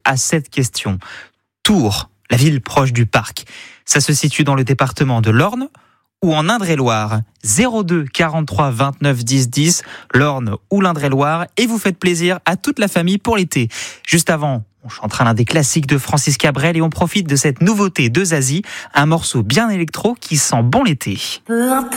à cette question. Tours, la ville proche du parc, ça se situe dans le département de l'Orne ou en Indre-et-Loire? 02 43 29 10 10, l'Orne ou l'Indre-et-Loire, et vous faites plaisir à toute la famille pour l'été. Juste avant, on chantera l'un des classiques de Francis Cabrel et on profite de cette nouveauté de Zazie, un morceau bien électro qui sent bon l'été. Peu importe